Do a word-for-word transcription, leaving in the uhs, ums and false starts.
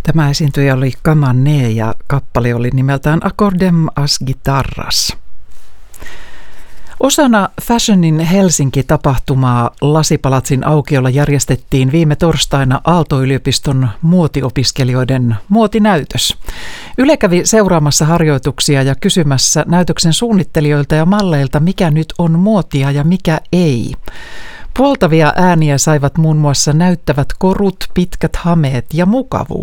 Tämä esiintyjä oli Kamane ja kappale oli nimeltään Accordem as Guitarras. Osana Fashionin Helsinki-tapahtumaa Lasipalatsin aukiolla järjestettiin viime torstaina Aalto-yliopiston muotiopiskelijoiden muotinäytös. Yle kävi seuraamassa harjoituksia ja kysymässä näytöksen suunnittelijoilta ja malleilta, mikä nyt on muotia ja mikä ei. Puoltavia ääniä saivat muun muassa näyttävät korut, pitkät hameet ja mukavuus.